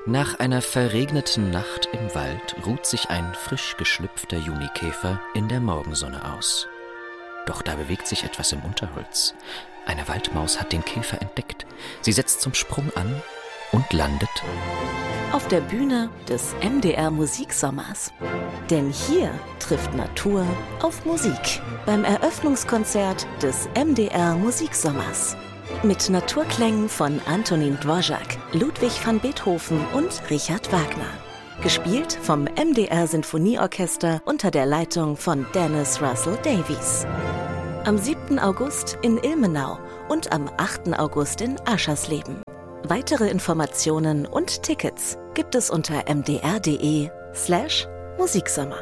Nach einer verregneten Nacht im Wald ruht sich ein frisch geschlüpfter Junikäfer in der Morgensonne aus. Doch da bewegt sich etwas im Unterholz. Eine Waldmaus hat den Käfer entdeckt. Sie setzt zum Sprung an und landet auf der Bühne des MDR Musiksommers. Denn hier trifft Natur auf Musik. Beim Eröffnungskonzert des MDR Musiksommers. Mit Naturklängen von Antonin Dvorak, Ludwig van Beethoven und Richard Wagner. Gespielt vom MDR Sinfonieorchester unter der Leitung von Dennis Russell Davies. Am 7. August in Ilmenau und am 8. August in Aschersleben. Weitere Informationen und Tickets gibt es unter mdr.de/Musiksommer.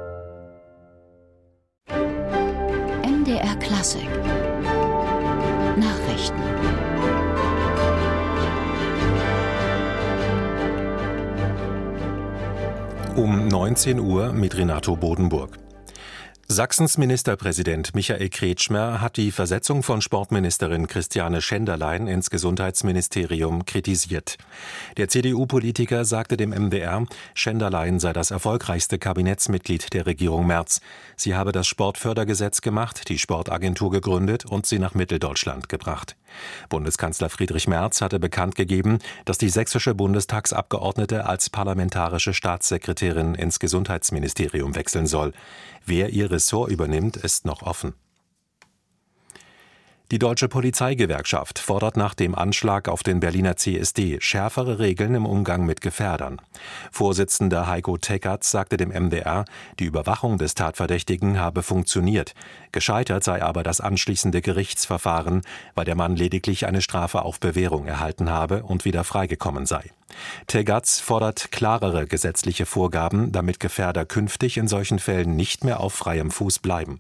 MDR Klassik Nachrichten. Um 19 Uhr mit Renato Bodenburg. Sachsens Ministerpräsident Michael Kretschmer hat die Versetzung von Sportministerin Christiane Schenderlein ins Gesundheitsministerium kritisiert. Der CDU-Politiker sagte dem MDR, Schenderlein sei das erfolgreichste Kabinettsmitglied der Regierung Merz. Sie habe das Sportfördergesetz gemacht, die Sportagentur gegründet und sie nach Mitteldeutschland gebracht. Bundeskanzler Friedrich Merz hatte bekannt gegeben, dass die sächsische Bundestagsabgeordnete als parlamentarische Staatssekretärin ins Gesundheitsministerium wechseln soll. Wer ihr Ressort übernimmt, ist noch offen. Die Deutsche Polizeigewerkschaft fordert nach dem Anschlag auf den Berliner CSD schärfere Regeln im Umgang mit Gefährdern. Vorsitzender Heiko Teckert sagte dem MDR, die Überwachung des Tatverdächtigen habe funktioniert. Gescheitert sei aber das anschließende Gerichtsverfahren, weil der Mann lediglich eine Strafe auf Bewährung erhalten habe und wieder freigekommen sei. Teckert fordert klarere gesetzliche Vorgaben, damit Gefährder künftig in solchen Fällen nicht mehr auf freiem Fuß bleiben.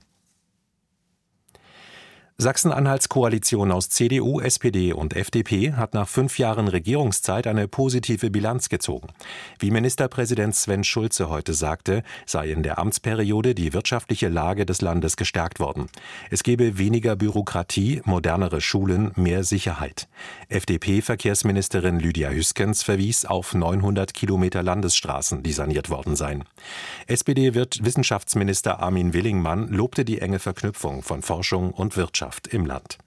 Sachsen-Anhalts Koalition aus CDU, SPD und FDP hat nach 5 Jahren Regierungszeit eine positive Bilanz gezogen. Wie Ministerpräsident Sven Schulze heute sagte, sei in der Amtsperiode die wirtschaftliche Lage des Landes gestärkt worden. Es gebe weniger Bürokratie, modernere Schulen, mehr Sicherheit. FDP-Verkehrsministerin Lydia Hüskens verwies auf 900 Kilometer Landesstraßen, die saniert worden seien. SPD-Wissenschaftsminister Armin Willingmann lobte die enge Verknüpfung von Forschung und Wirtschaft im Land.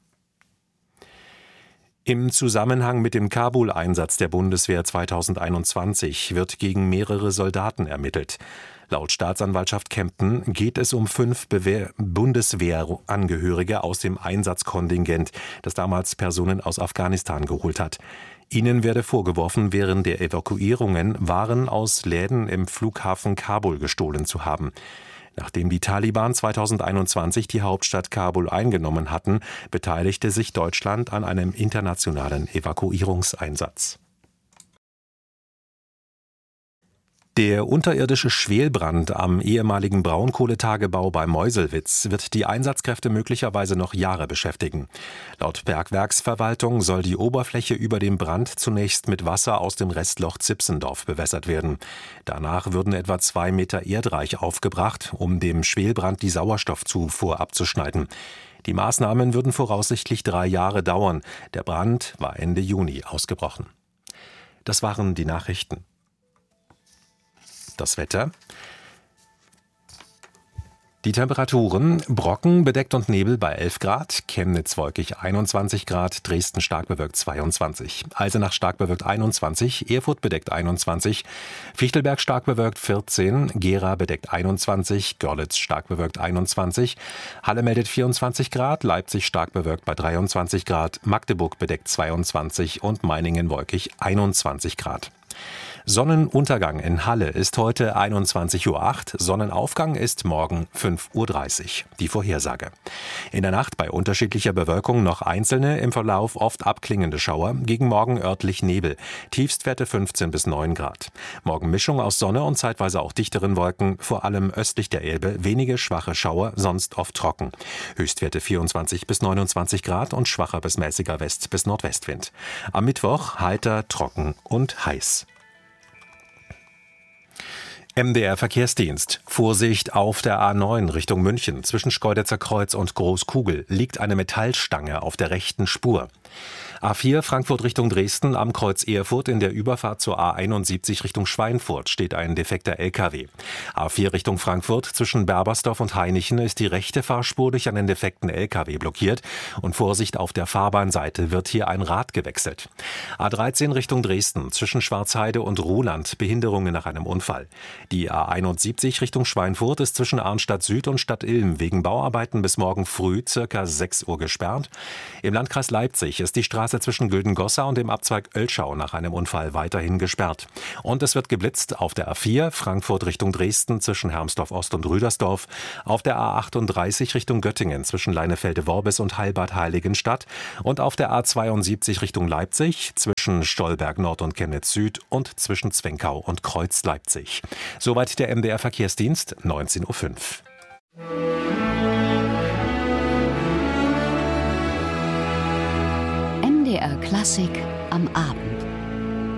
Im Zusammenhang mit dem Kabul-Einsatz der Bundeswehr 2021 wird gegen mehrere Soldaten ermittelt. Laut Staatsanwaltschaft Kempten geht es um 5 Bundeswehrangehörige aus dem Einsatzkontingent, das damals Personen aus Afghanistan geholt hat. Ihnen werde vorgeworfen, während der Evakuierungen Waren aus Läden im Flughafen Kabul gestohlen zu haben. Nachdem die Taliban 2021 die Hauptstadt Kabul eingenommen hatten, beteiligte sich Deutschland an einem internationalen Evakuierungseinsatz. Der unterirdische Schwelbrand am ehemaligen Braunkohletagebau bei Meuselwitz wird die Einsatzkräfte möglicherweise noch Jahre beschäftigen. Laut Bergwerksverwaltung soll die Oberfläche über dem Brand zunächst mit Wasser aus dem Restloch Zipsendorf bewässert werden. Danach würden etwa 2 Meter Erdreich aufgebracht, um dem Schwelbrand die Sauerstoffzufuhr abzuschneiden. Die Maßnahmen würden voraussichtlich 3 Jahre dauern. Der Brand war Ende Juni ausgebrochen. Das waren die Nachrichten. Das Wetter. Die Temperaturen: Brocken, bedeckt und Nebel bei 11 Grad, Chemnitz wolkig 21 Grad, Dresden stark bewölkt 22, Eisenach stark bewölkt 21, Erfurt bedeckt 21, Fichtelberg stark bewölkt 14, Gera bedeckt 21, Görlitz stark bewölkt 21, Halle meldet 24 Grad, Leipzig stark bewölkt bei 23 Grad, Magdeburg bedeckt 22 und Meiningen wolkig 21 Grad. Sonnenuntergang in Halle ist heute 21:08 Uhr, Sonnenaufgang ist morgen 5:30 Uhr. Die Vorhersage. In der Nacht bei unterschiedlicher Bewölkung noch einzelne, im Verlauf oft abklingende Schauer, gegen Morgen örtlich Nebel, Tiefstwerte 15 bis 9 Grad. Morgen Mischung aus Sonne und zeitweise auch dichteren Wolken, vor allem östlich der Elbe wenige schwache Schauer, sonst oft trocken. Höchstwerte 24 bis 29 Grad und schwacher bis mäßiger West- bis Nordwestwind. Am Mittwoch heiter, trocken und heiß. MDR Verkehrsdienst. Vorsicht auf der A9 Richtung München. Zwischen Schkeuditzer Kreuz und Großkugel liegt eine Metallstange auf der rechten Spur. A4 Frankfurt Richtung Dresden am Kreuz Erfurt in der Überfahrt zur A71 Richtung Schweinfurt steht ein defekter LKW. A4 Richtung Frankfurt zwischen Berbersdorf und Hainichen ist die rechte Fahrspur durch einen defekten LKW blockiert und Vorsicht, auf der Fahrbahnseite wird hier ein Rad gewechselt. A13 Richtung Dresden zwischen Schwarzheide und Ruhland Behinderungen nach einem Unfall. Die A71 Richtung Schweinfurt ist zwischen Arnstadt Süd und Stadt Ilm wegen Bauarbeiten bis morgen früh ca. 6 Uhr gesperrt. Im Landkreis Leipzig ist die Straße zwischen Güldengossa und dem Abzweig Oelschau nach einem Unfall weiterhin gesperrt. Und es wird geblitzt auf der A4 Frankfurt Richtung Dresden zwischen Hermsdorf Ost und Rüdersdorf, auf der A38 Richtung Göttingen zwischen Leinefelde-Worbis und Heilbad Heiligenstadt und auf der A72 Richtung Leipzig zwischen Stolberg Nord und Chemnitz Süd und zwischen Zwenkau und Kreuz Leipzig. Soweit der MDR Verkehrsdienst, 19:05 Uhr. MDR Klassik am Abend.